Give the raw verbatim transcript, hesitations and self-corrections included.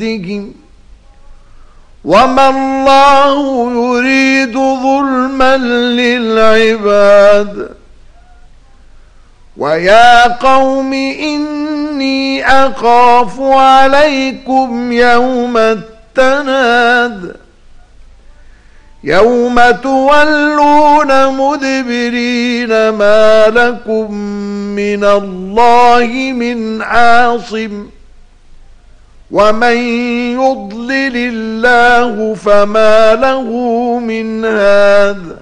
بِآيَاتِهِمْ وَمَا اللَّهُ يُرِيدُ ظُلْمًا لِلْعِبَادِ وَيَا قَوْمِ إِنِّي أَخَافُ عَلَيْكُمْ يَوْمَ التَّنَادِ يَوْمَ تُوَلُّونَ مُدْبِرِينَ مَا لَكُمْ مِنَ اللَّهِ مِنْ عَاصِمٍ وَمَنْ يُضْلِلِ اللَّهُ فَمَا لَهُ مِنْ هَادٍ